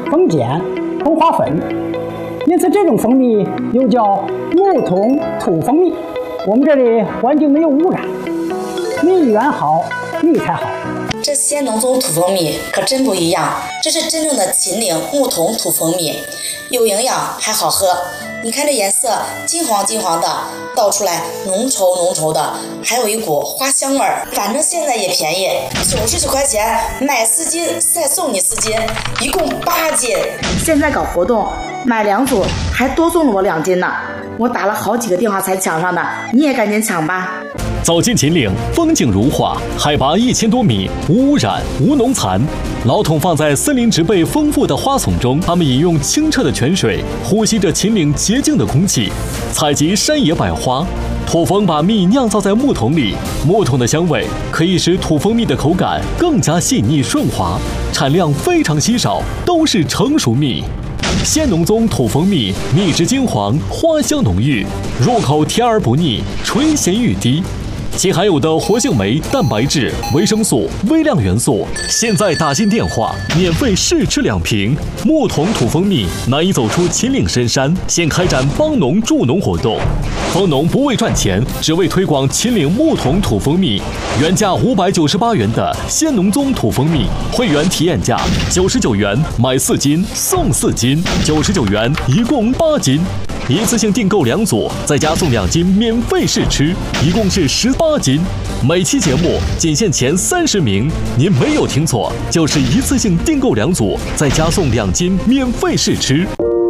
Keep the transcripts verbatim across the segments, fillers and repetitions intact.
蜂碱、蜂花粉，因此这种蜂蜜又叫木桶土蜂蜜。我们这里环境没有污染，蜜源好，蜜才好。 这鲜农宗土蜂蜜可真不一样，这是真正的秦岭木桶土蜂蜜，有营养还好喝。你看这颜色金黄金黄的，倒出来浓稠浓稠的，还有一股花香味儿。反正现在也便宜，九十九块钱买四斤，再送你四斤，一共八斤。现在搞活动，买两组还多送了我两斤呢。我打了好几个电话才抢上的，你也赶紧抢吧。 走进秦岭，风景如画，海拔一千多米，无污染，无农残。老桶放在森林植被丰富的花丛中，它们饮用清澈的泉水，呼吸着秦岭洁净的空气，采集山野百花。土蜂把蜜酿造在木桶里，木桶的香味可以使土蜂蜜的口感更加细腻顺滑，产量非常稀少，都是成熟蜜。鲜农宗土蜂蜜，蜜质金黄，花香浓郁，入口甜而不腻，垂涎欲滴。其含有的活性酶、蛋白质、维生素、微量元素，现在打进电话，免费试吃两瓶。木桶土蜂蜜难以走出秦岭深山，现开展帮农助农活动。蜂农不为赚钱，只为推广秦岭木桶土蜂蜜。原价五百九十八元的鲜农宗土蜂蜜，会员体验价九十九元，买四斤送四斤，九十九元一共八斤。一次性订购两组，再加送两斤免费试吃，一共是十八斤。每期节目仅限前三十名，您没有听错，就是一次性订购两组，再加送两斤免费试吃。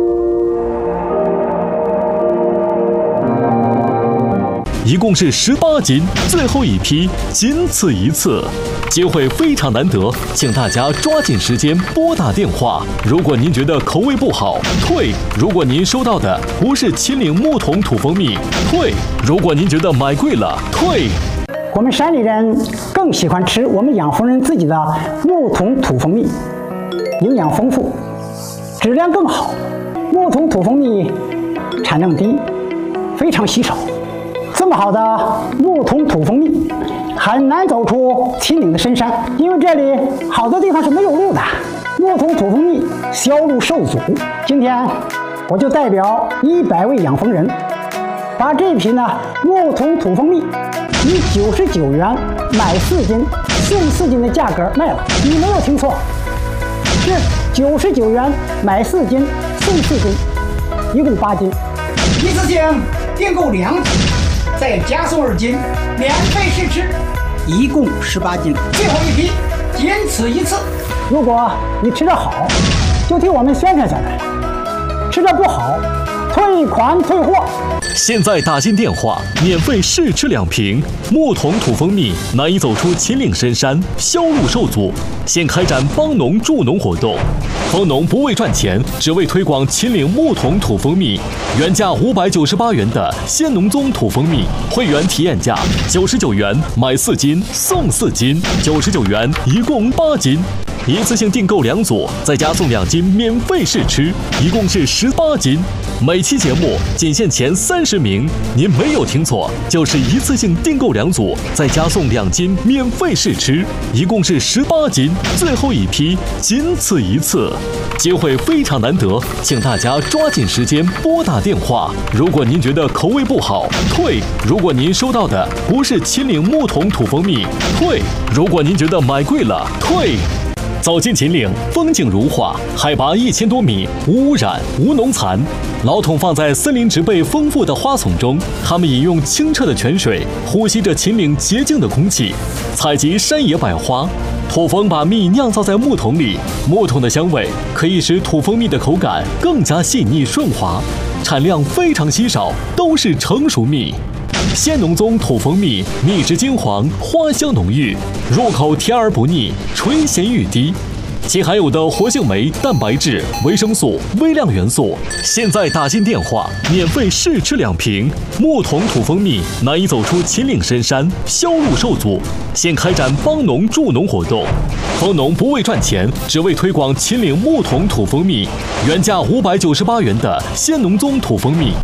一共是十八斤，最后一批，仅此一次，机会非常难得，请大家抓紧时间拨打电话。如果您觉得口味不好，退；如果您收到的不是秦岭木桶土蜂蜜，退；如果您觉得买贵了，退。 我们山里人更喜欢吃我们养蜂人自己的木桶土蜂蜜，营养丰富，质量更好。木桶土蜂蜜产量低，非常稀少。这么好的木桶土蜂蜜很难走出秦岭的深山，因为这里好多地方是没有路的。木桶土蜂蜜销路受阻，今天我就代表一百位养蜂人，把这瓶呢木桶土蜂蜜以九十九元买四斤送四斤的价格卖了。你没有听错，是九十九元买四斤送四斤，一共八斤。一次性订购两组，再加送二斤，免费试吃，一共十八斤，最后一批，仅此一次。如果你吃得好，就替我们宣传宣传；吃得不好，退款退货。 现在打进电话，免费试吃两瓶。木桶土蜂蜜难以走出秦岭深山，销路受阻，现开展帮农助农活动。蜂农不为赚钱，只为推广秦岭木桶土蜂蜜。原价五百九十八元的鲜农宗土蜂蜜，会员体验价九十九元，买四斤送四斤，九十九元一共八斤。一次性订购两组，再加送两斤免费试吃，一共是十八斤。每期节目仅限前三十名，您没有听错，就是一次性订购两组，再加送两斤免费试吃，一共是十八斤，最后一批，仅此一次，机会非常难得，请大家抓紧时间拨打电话。如果您觉得口味不好，退；如果您收到的不是秦岭木桶土蜂蜜，退；如果您觉得买贵了，退。走进秦岭，风景如画，海拔一千多米，无污染，无农残。老桶放在森林植被丰富的花丛中，它们饮用清澈的泉水，呼吸着秦岭洁净的空气，采集山野百花。土蜂把蜜酿造在木桶里，木桶的香味可以使土蜂蜜的口感更加细腻顺滑，产量非常稀少，都是成熟蜜。鲜农宗土蜂蜜，蜜质金黄，花香浓郁，入口甜而不腻，垂涎欲滴。其含有的活性酶、蛋白质、维生素、微量元素，现在打进电话，免费试吃两瓶。木桶土蜂蜜难以走出秦岭深山，销路受阻，现开展帮农助农活动。蜂农不为赚钱，只为推广秦岭木桶土蜂蜜。原价五百九十八元的鲜农宗土蜂蜜。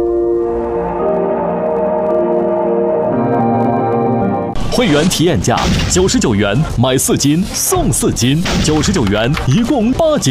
会员体验价九十九元，买四斤送四斤，九十九元一共八斤。